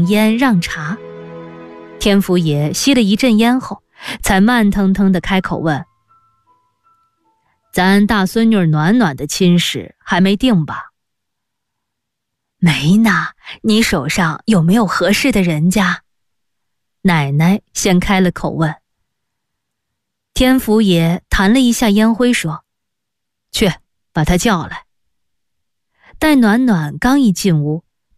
送烟让茶。天福爷吸了一阵烟后，才慢腾腾地开口问：咱大孙女暖暖的亲事还没定吧？没呢，你手上有没有合适的人家？奶奶先开了口问。天福爷弹了一下烟灰说：去，把她叫来。待暖暖刚一进屋，